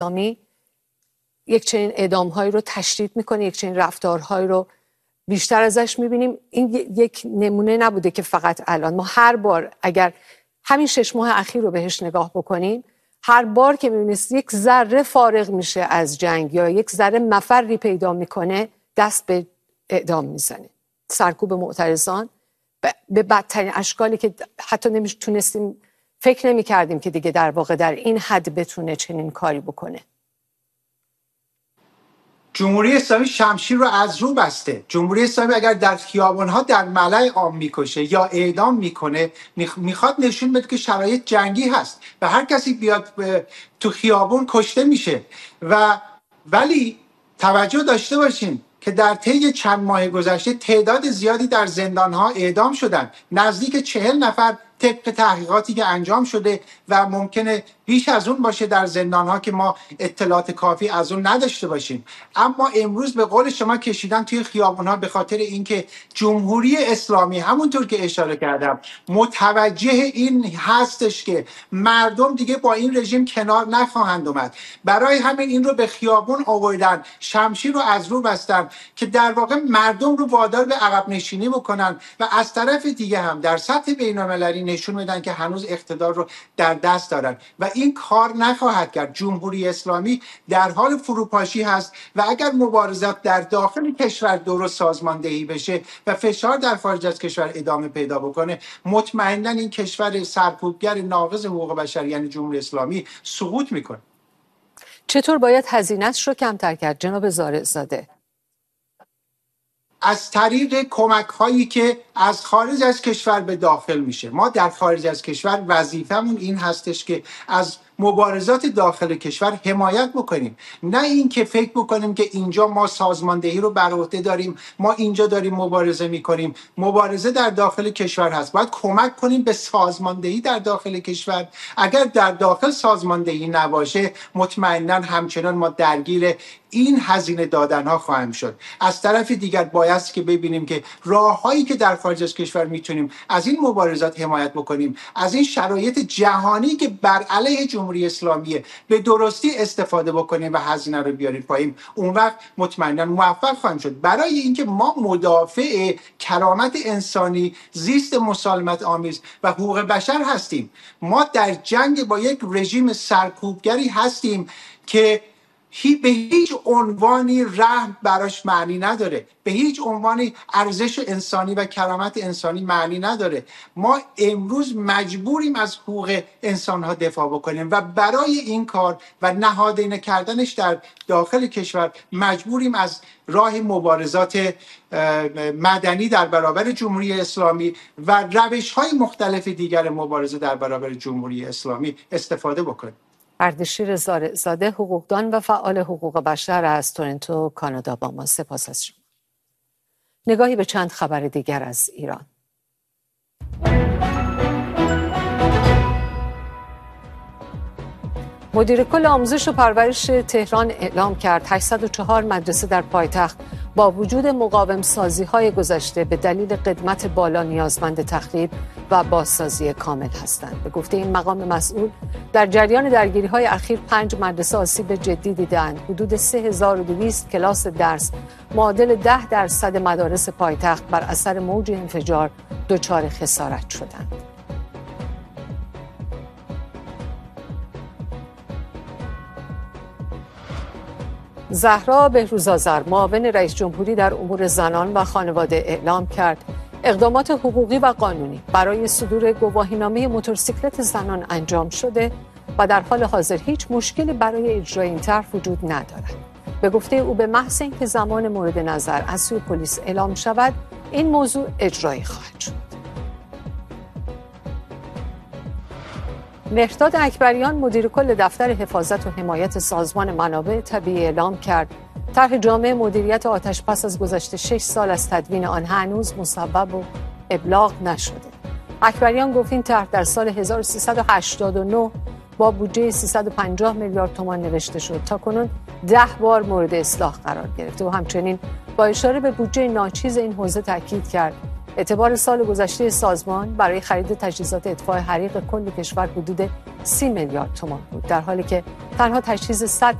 اسلامی یک چنین اعدام‌هایی رو تشدید میکنه، یک چنین رفتارهایی رو بیشتر ازش میبینیم. این یک نمونه نبوده که فقط الان، ما هر بار اگر همین 6 ماه اخیر رو بهش نگاه بکنیم، هر بار که میبینید یک ذره فارغ میشه از جنگ یا یک ذره مفری پیدا میکنه، دست به اعدام میزنه. سرکوب معترضان به بدترین اشکالی که حتی نمیتونستیم فکر نمیکردیم که دیگه در واقع در این حد بتونه چنین کاری بکنه. جمهوری اسلامی شمشیر رو از رو بسته. جمهوری اسلامی اگر در خیابان‌ها در ملأ عام میکشه یا اعدام میکنه، میخواد نشون بده که شرایط جنگی هست و هر کسی بیاد تو خیابون کشته میشه. ولی توجه داشته باشین که در طی چند ماه گذشته تعداد زیادی در زندان‌ها اعدام شدن، نزدیک 40 نفر طبق تحقیقاتی که انجام شده و ممکنه بیش از اون باشه در زندان‌ها که ما اطلاعات کافی از اون نداشته باشیم. اما امروز به قول شما کشیدن توی خیابان‌ها به خاطر اینکه جمهوری اسلامی همونطور که اشاره کردم متوجه این هستش که مردم دیگه با این رژیم کنار نخواهند اومد. برای همین این رو به خیابون آوردن، شمشیر رو از رو بستن که در واقع مردم رو وادار به عقب نشینی بکنن و از طرف دیگه هم در سطح بین‌المللی نشون میدن که هنوز اقتدار رو در دست دارن و این کار نخواهد کرد. جمهوری اسلامی در حال فروپاشی هست و اگر مبارزات در داخل کشور درست سازماندهی بشه و فشار در خارج از کشور ادامه پیدا بکنه، مطمئنا این کشور سرکوبگر ناقض حقوق بشر یعنی جمهوری اسلامی سقوط میکنه. چطور باید هزینه‌اش رو کمتر کرد جناب زارع‌زاده؟ از طریق کمک هایی که از خارج از کشور به داخل میشه. ما در خارج از کشور وظیفمون این هستش که از مبارزات داخل کشور حمایت بکنیم، نه اینکه فکر بکنیم که اینجا ما سازماندهی رو بر عهده داریم، ما اینجا داریم مبارزه میکنیم. مبارزه در داخل کشور هست، باید کمک کنیم به سازماندهی در داخل کشور. اگر در داخل سازماندهی نباشه، مطمئنا همچنان ما درگیر این هزینه دادن ها خواهیم شد. از طرف دیگر باید که ببینیم که راههایی که در خارج از کشور میتونیم از این مبارزات حمایت بکنیم، از این شرایط جهانی که بر علیه جمهوری اسلامی به درستی استفاده بکنیم و هزینه رو بیاریم پایین، اون وقت مطمئنا موفق خواهیم شد. برای اینکه ما مدافع کرامت انسانی، زیست مسالمت آمیز و حقوق بشر هستیم. ما در جنگ با یک رژیم سرکوبگری هستیم که به هیچ عنوانی رحم براش معنی نداره، به هیچ عنوانی ارزش انسانی و کرامت انسانی معنی نداره. ما امروز مجبوریم از حقوق انسانها دفاع بکنیم و برای این کار و نهادینه کردنش در داخل کشور مجبوریم از راه مبارزات مدنی در برابر جمهوری اسلامی و روش‌های مختلف دیگر مبارزه در برابر جمهوری اسلامی استفاده بکنیم. اردشیر زارع‌زاده، حقوقدان و فعال حقوق بشر از تورنتو، کانادا با ما. سپاس از شما. نگاهی به چند خبر دیگر از ایران. مدیر کل آموزش و پرورش تهران اعلام کرد 804 مدرسه در پایتخت با وجود مقاوم سازی های گذشته به دلیل قدمت بالا نیازمند تخریب و بازسازی کامل هستند. به گفته این مقام مسئول، در جریان درگیری های اخیر 5 مدرسه آسیب جدی دیدند. حدود 3200 کلاس درس، معادل 10% مدارس پایتخت، بر اثر موج انفجار دچار خسارت شدند. زهرا بهروزآذر، معاون رئیس جمهوری در امور زنان و خانواده، اعلام کرد اقدامات حقوقی و قانونی برای صدور گواهینامه موتورسیکلت زنان انجام شده و در حال حاضر هیچ مشکلی برای اجرای این طرح وجود ندارد. به گفته او به محض اینکه زمان مورد نظر از سوی پلیس اعلام شود، این موضوع اجرایی خواهد شد. مهرداد اکبریان، مدیر کل دفتر حفاظت و حمایت سازمان منابع طبیعی، اعلام کرد طرح جامع مدیریت آتش پس از گذشت 6 سال از تدوین آن هنوز مصوب و ابلاغ نشده. اکبریان گفت این طرح در سال 1389 با بودجه 350 میلیارد تومان نوشته شد. تاکنون 10 بار مورد اصلاح قرار گرفته و همچنین با اشاره به بودجه ناچیز این حوزه تاکید کرد اعتبار سال گذشته سازمان برای خرید تجهیزات اطفاء حریق کل کشور حدود 30 میلیارد تومان بود، در حالی که تنها تجهیز 100